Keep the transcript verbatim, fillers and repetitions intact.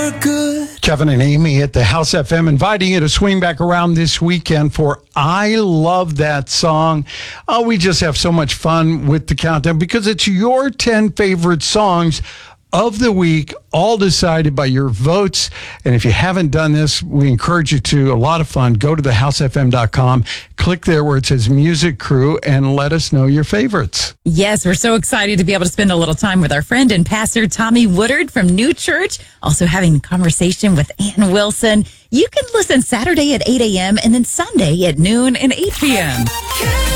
you're good. Kevin and Amy at the House F M inviting you to swing back around this weekend for I Love That Song. Oh, we just have so much fun with the countdown because it's your ten favorite songs of the week, all decided by your votes. And if you haven't done this, we encourage you to. A lot of fun. Go to the house f m dot com, click there where it says Music Crew, and let us know your favorites. Yes, we're so excited to be able to spend a little time with our friend and pastor Tommy Woodard from New Church, also having a conversation with Ann Wilson. You can listen Saturday at eight a.m. and then Sunday at noon and eight p.m.